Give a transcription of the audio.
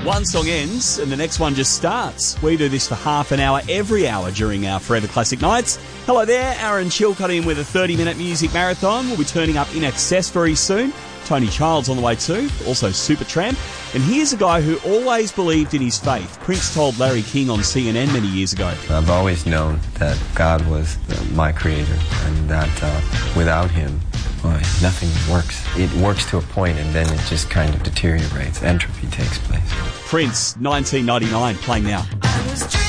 One song ends and the next one just starts. We do this for half an hour every hour during our Forever Classic nights. Hello there, Aaron Chilcott in with a 30-minute music marathon. We'll be turning up In Excess very soon. Tony Childs on the way too, also Supertramp. And here's a guy who always believed in his faith. Prince told Larry King on CNN many years ago. I've always known that God was my creator and that without him, nothing works. It works to a point and then it just kind of deteriorates. Entropy takes place. Prince, 1999, playing now.